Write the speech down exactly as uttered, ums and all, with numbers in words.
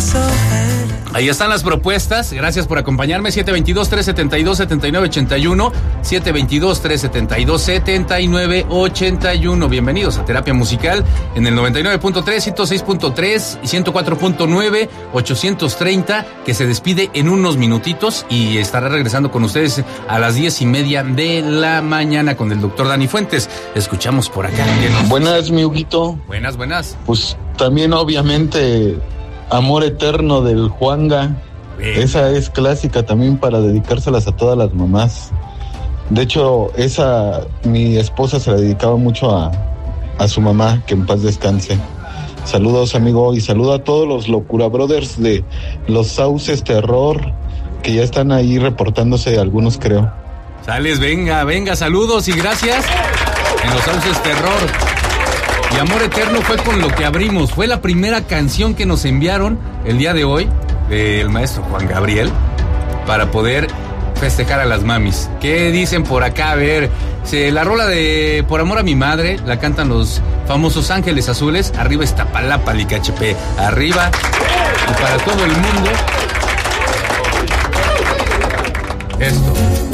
Ahí están las propuestas. Gracias por acompañarme. siete veintidós, trescientos setenta y dos, setenta y nueve ochenta y uno. siete veintidós, trescientos setenta y dos, setenta y nueve ochenta y uno. Bienvenidos a Terapia Musical en el noventa y nueve punto tres, ciento seis punto tres y ciento cuatro punto nueve, ochocientos treinta, que se despide en unos minutitos y estará regresando con ustedes a las diez y media de la mañana con el doctor Dani Fuentes. Escuchamos por acá. Buenas, mi Huguito. Buenas, buenas. Pues también, obviamente, Amor Eterno del Juanga. Bien. Esa es clásica también para dedicárselas a todas las mamás. De hecho, esa mi esposa se la dedicaba mucho a, a su mamá, que en paz descanse. Saludos, amigo, y saludo a todos los Locura Brothers de Los Sauces Terror, que ya están ahí reportándose, algunos creo. Sales, venga, venga, saludos y gracias. En Los Sauces Terror. Y Amor Eterno fue con lo que abrimos. Fue la primera canción que nos enviaron el día de hoy del maestro Juan Gabriel para poder festejar a las mamis. ¿Qué dicen por acá? A ver, se, la rola de Por Amor a mi Madre la cantan los famosos Ángeles Azules. Arriba está Palapa, Licachepe. Arriba. Y para todo el mundo, esto.